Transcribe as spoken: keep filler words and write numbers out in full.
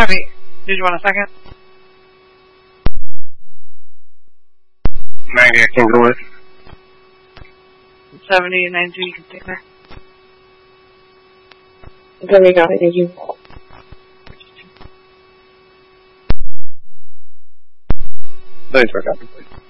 Heavy. Did you want a second? ninety, I can go with. seventy and ninety, you can stay there. There we go, thank you. Thanks for copy, please.